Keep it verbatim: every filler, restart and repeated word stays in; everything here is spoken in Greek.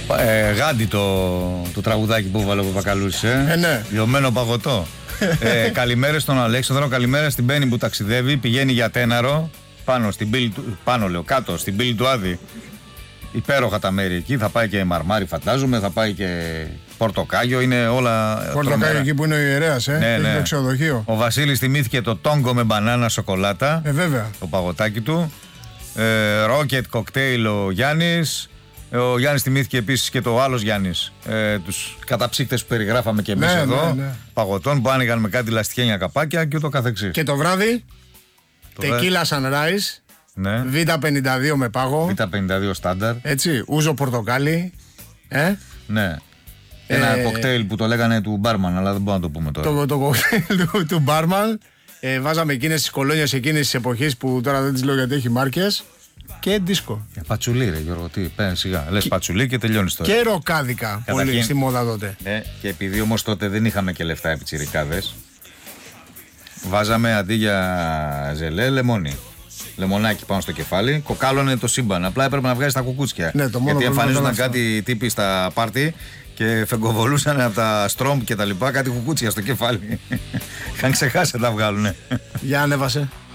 Ε, γάντι το, το τραγουδάκι που βάλω από Παπακαλούς. Ε, ε, ναι. Λιωμένο παγωτό. ε, καλημέρα στον Αλέξανδρο, καλημέρα στην Μπέννη που ταξιδεύει. Πηγαίνει για Τέναρο. Πάνω, στην πύλη του, πάνω λέω, κάτω στην πύλη του Άδη. Υπέροχα τα μέρη εκεί. Θα πάει και Μαρμάρι, φαντάζομαι. Θα πάει και Πορτοκάγιο. Είναι όλα. Πορτοκάγιο εκεί που είναι ο ιερέας, ε. Ναι, ναι. Το ξενοδοχείο. Ο Βασίλης θυμήθηκε το τόγκο με μπανάνα σοκολάτα. Ε, βέβαια. Το παγωτάκι του. Ε, ρόκετ κοκτέιλ ο Γιάννης. Ο Γιάννης θυμήθηκε επίσης και το άλλος Γιάννης. Ε, τους καταψύκτες που περιγράφαμε και εμείς ναι, εδώ. Ναι, ναι. Παγωτών που άνοιγαν με κάτι λαστιχένια καπάκια και ούτω καθεξής. Και το βράδυ. Τεκίλα Sunrise. Ναι. Β πενήντα δύο με πάγο. Β πενήντα δύο στάνταρ. Έτσι. Ούζο πορτοκάλι. Ε. Ναι. Ένα ε, κοκτέιλ που το λέγανε του μπάρμαν, αλλά δεν μπορούμε να το πούμε τώρα. Το, το κοκτέιλ του, του μπάρμαν. Ε, βάζαμε εκείνες τις κολόνιες εκείνες τις εποχές που τώρα δεν τις λέω γιατί έχει μάρκες. Και δίσκο. Ε, πατσουλί, ρε Γιώργο, τι, πένε σιγά. Λες πατσουλί και τελειώνει τώρα. Και ροκάδικα. Καταρχήν, πολύ στη μόδα τότε. Ναι, και επειδή όμως τότε δεν είχαμε και λεφτά επί τσιρικάδες, βάζαμε αντί για ζελέ λεμόνι. Λεμονάκι πάνω στο κεφάλι, κοκάλωνε το σύμπαν. Απλά έπρεπε να βγάζει τα κουκούτσια. Ναι, το μόνο γιατί εμφανίζονταν αυτό. Κάτι τύποι στα πάρτι και φεγκοβολούσαν από τα στρόμπ και τα λοιπά κάτι κουκούτσια στο κεφάλι. Είχαν ξεχάσει να τα βγάλουνε. Για ανέβασε.